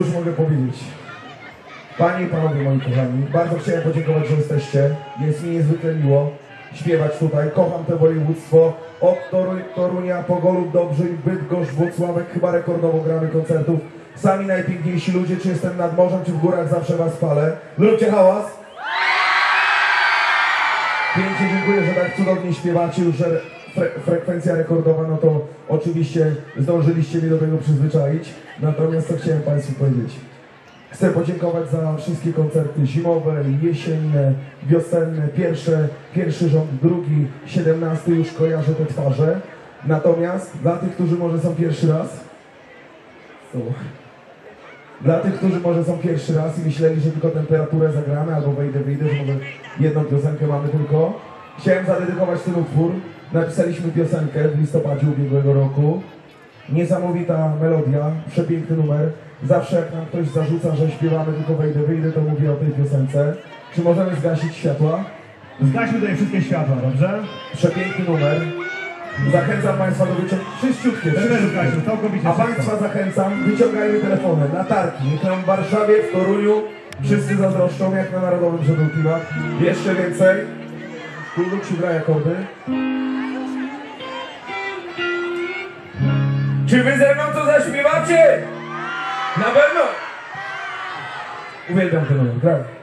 Już mogę powiedzieć. Panie i panowie moi kochani, bardzo chciałem podziękować, że jesteście. Jest mi niezwykle miło śpiewać tutaj. Kocham to województwo. Od Torunia po Golub, Dobrzeń, Bydgoszcz, Włocławek. Chyba rekordowo gramy koncertów. Sami najpiękniejsi ludzie, czy jestem nad morzem, czy w górach, zawsze was palę. Zróbcie hałas. Pięknie dziękuję, że tak cudownie śpiewacie, już że frekwencja rekordowa, no to oczywiście zdążyliście mnie do tego przyzwyczaić. Natomiast co chciałem Państwu powiedzieć? Chcę podziękować za wszystkie koncerty zimowe, jesienne, wiosenne, pierwszy rząd, drugi, 17 już kojarzę te twarze. Natomiast dla tych, którzy może są pierwszy raz, i myśleli, że tylko temperaturę zagramy, albo wyjdę, że może jedną piosenkę mamy tylko. Chciałem zadedykować ten utwór. Napisaliśmy piosenkę w listopadzie ubiegłego roku. Niesamowita melodia, przepiękny numer. Zawsze jak nam ktoś zarzuca, że śpiewamy tylko wyjdę, to mówię o tej piosence. Czy możemy zgasić światła? Zgaśmy tutaj wszystkie światła, dobrze? Przepiękny numer. Zachęcam Państwa do wyciągnięcia. Wszyściutkie. A Państwa zachęcam, wyciągajmy telefony, latarki. Niech nam w Warszawie, w Toruniu wszyscy zazdroszczą, jak na Narodowym Żebrukliwach. Jeszcze więcej. Kulduksiu gra akordy. Czy wy ze mną to zaśpiewacie? Na pewno! Uwielbiam ten numer, graj.